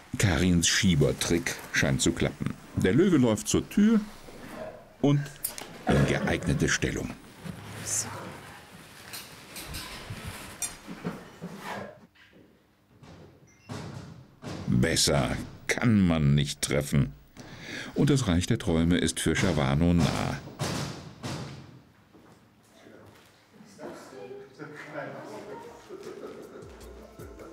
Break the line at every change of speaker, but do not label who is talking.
Karins Schiebertrick scheint zu klappen. Der Löwe läuft zur Tür und in geeignete Stellung.
So.
Besser kann man nicht treffen. Und das Reich der Träume ist für Shavano nah.